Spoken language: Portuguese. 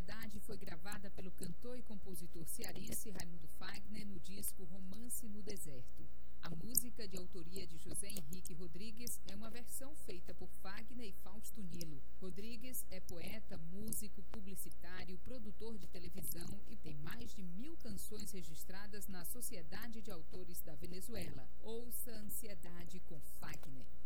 Ansiedade foi gravada pelo cantor e compositor cearense Raimundo Fagner no disco Romance no Deserto. A música, de autoria de José Henrique Rodrigues, é uma versão feita por Fagner e Fausto Nilo. Rodrigues é poeta, músico, publicitário, produtor de televisão e tem mais de 1000 canções registradas na Sociedade de Autores da Venezuela. Ouça Ansiedade com Fagner.